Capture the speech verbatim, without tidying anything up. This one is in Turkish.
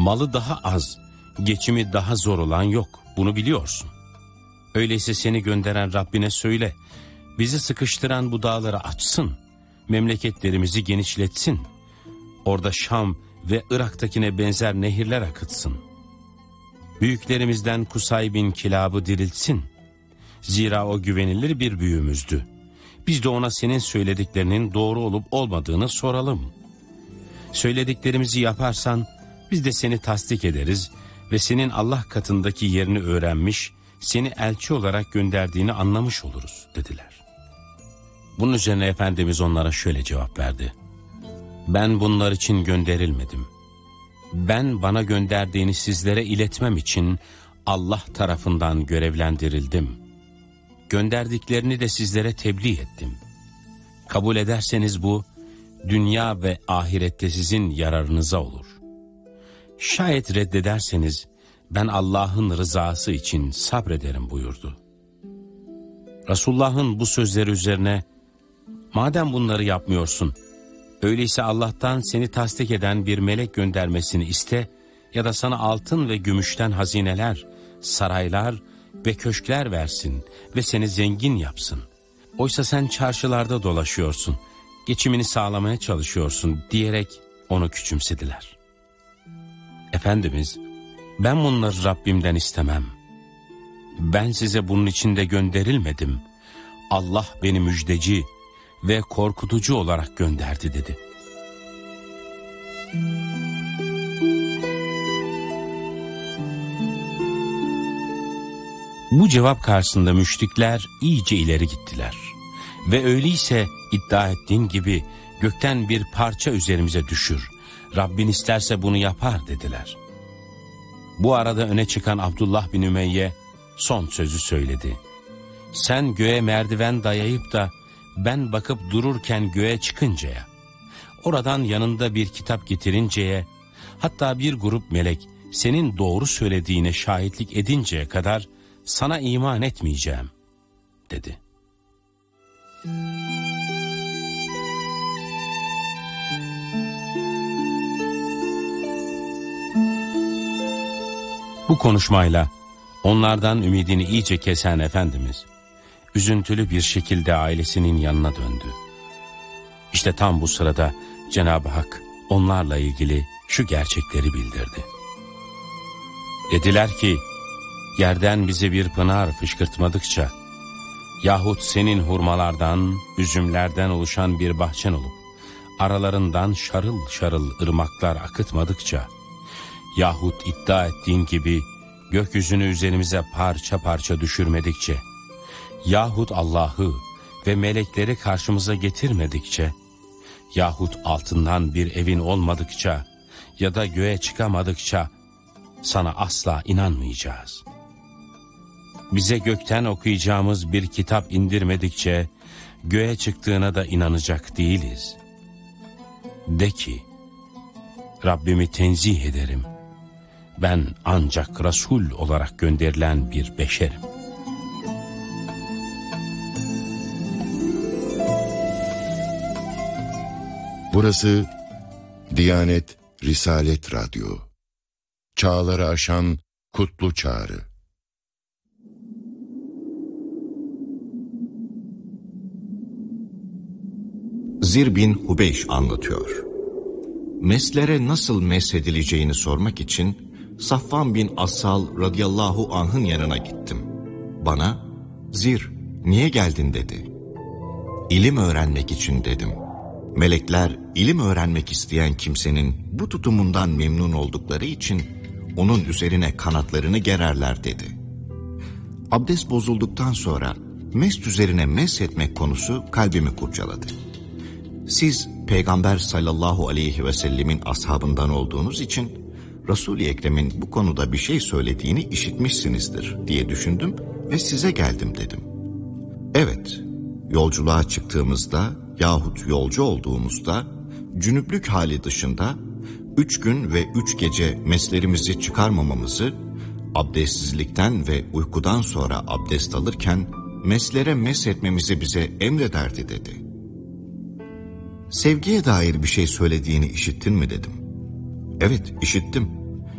Malı daha az, geçimi daha zor olan yok. Bunu biliyorsun. Öyleyse seni gönderen Rabbine söyle. Bizi sıkıştıran bu dağları açsın. Memleketlerimizi genişletsin. Orada Şam ve Irak'takine benzer nehirler akıtsın. Büyüklerimizden Kusay bin Kilab'ı diriltsin. Zira o güvenilir bir büyüğümüzdü. Biz de ona senin söylediklerinin doğru olup olmadığını soralım. Söylediklerimizi yaparsan biz de seni tasdik ederiz ve senin Allah katındaki yerini öğrenmiş, seni elçi olarak gönderdiğini anlamış oluruz dediler. Bunun üzerine Efendimiz onlara şöyle cevap verdi. Ben bunlar için gönderilmedim. Ben bana gönderdiğini sizlere iletmem için Allah tarafından görevlendirildim. Gönderdiklerini de sizlere tebliğ ettim. Kabul ederseniz bu, dünya ve ahirette sizin yararınıza olur. Şayet reddederseniz, ben Allah'ın rızası için sabrederim buyurdu. Resulullah'ın bu sözleri üzerine, madem bunları yapmıyorsun, öyleyse Allah'tan seni tasdik eden bir melek göndermesini iste ya da sana altın ve gümüşten hazineler, saraylar ve köşkler versin ve seni zengin yapsın. Oysa sen çarşılarda dolaşıyorsun, geçimini sağlamaya çalışıyorsun diyerek onu küçümsediler. Efendimiz, ben bunları Rabbimden istemem. Ben size bunun için de gönderilmedim. Allah beni müjdeci ve korkutucu olarak gönderdi dedi. Bu cevap karşısında müşrikler iyice ileri gittiler. Ve öyleyse iddia ettiğin gibi gökten bir parça üzerimize düşür. Rabbin isterse bunu yapar dediler. Bu arada öne çıkan Abdullah bin Ümeyye son sözü söyledi. Sen göğe merdiven dayayıp da ben bakıp dururken göğe çıkıncaya, oradan yanında bir kitap getirinceye, hatta bir grup melek senin doğru söylediğine şahitlik edinceye kadar sana iman etmeyeceğim dedi. Bu konuşmayla onlardan ümidini iyice kesen Efendimiz, üzüntülü bir şekilde ailesinin yanına döndü. İşte tam bu sırada Cenab-ı Hak onlarla ilgili şu gerçekleri bildirdi. Dediler ki, yerden bize bir pınar fışkırtmadıkça, yahut senin hurmalardan, üzümlerden oluşan bir bahçen olup, aralarından şarıl şarıl ırmaklar akıtmadıkça, yahut iddia ettiğin gibi gökyüzünü üzerimize parça parça düşürmedikçe, yahut Allah'ı ve melekleri karşımıza getirmedikçe, yahut altından bir evin olmadıkça ya da göğe çıkamadıkça sana asla inanmayacağız. Bize gökten okuyacağımız bir kitap indirmedikçe göğe çıktığına da inanacak değiliz. De ki, Rabbimi tenzih ederim. Ben ancak Resul olarak gönderilen bir beşerim. Burası Diyanet Risalet Radyo. Çağları aşan kutlu çağrı. Zir bin Hubeyş anlatıyor. Meslere nasıl mesedileceğini sormak için Safvan bin Assal radıyallahu anh'ın yanına gittim. Bana, Zir, niye geldin dedi. İlim öğrenmek için dedim. Melekler ilim öğrenmek isteyen kimsenin bu tutumundan memnun oldukları için onun üzerine kanatlarını gererler dedi. Abdest bozulduktan sonra mest üzerine mesh etmek konusu kalbimi kurcaladı. Siz Peygamber sallallahu aleyhi ve sellemin ashabından olduğunuz için Resul-i Ekrem'in bu konuda bir şey söylediğini işitmişsinizdir diye düşündüm ve size geldim dedim. Evet, yolculuğa çıktığımızda yahut yolcu olduğumuzda cünüplük hali dışında üç gün ve üç gece meslerimizi çıkarmamamızı, abdestsizlikten ve uykudan sonra abdest alırken meslere mesh etmemizi bize emrederdi dedi. Sevgiye dair bir şey söylediğini işittin mi dedim. Evet, işittim.